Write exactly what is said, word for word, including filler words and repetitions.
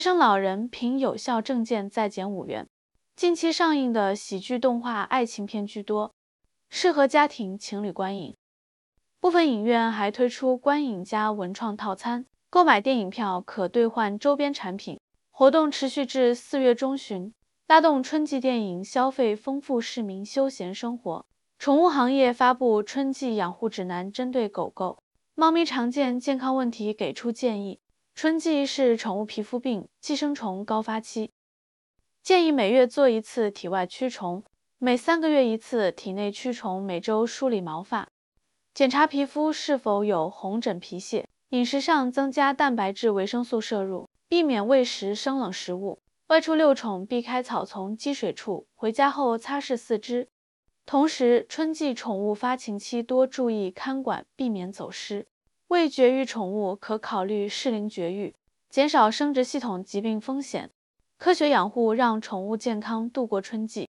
生老人凭有效证件再减五元。近期上映的喜剧动画爱情片居多，适合家庭情侣观影。部分影院还推出观影加文创套餐，购买电影票可兑换周边产品。活动持续至四月中旬，拉动春季电影消费，丰富市民休闲生活。宠物行业发布春季养护指南，针对狗狗、猫咪常见健康问题给出建议。春季是宠物皮肤病、寄生虫高发期，建议每月做一次体外驱虫，每三个月一次体内驱虫，每周梳理毛发，检查皮肤是否有红疹皮屑。饮食上增加蛋白质、维生素摄入，避免喂食生冷食物。外出遛宠避开草丛、积水处，回家后擦拭四肢。同时，春季宠物发情期多注意看管，避免走失。未绝育宠物可考虑适龄绝育，减少生殖系统疾病风险。科学养护让宠物健康度过春季。